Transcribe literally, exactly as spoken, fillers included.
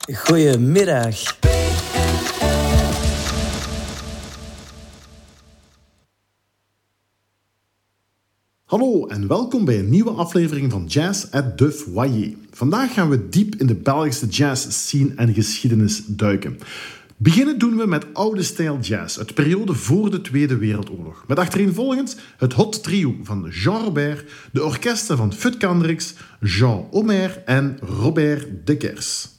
Goedemiddag. Hallo en welkom bij een nieuwe aflevering van Jazz at the Foyer. Vandaag gaan we diep in de Belgische jazz-scene en geschiedenis duiken. Beginnen doen we met oude stijl jazz, uit de periode voor de Tweede Wereldoorlog. Met achtereenvolgens het hot trio van Jean Robert, de orkesten van Fut Kendricks, Jean Homer en Robert Deckers.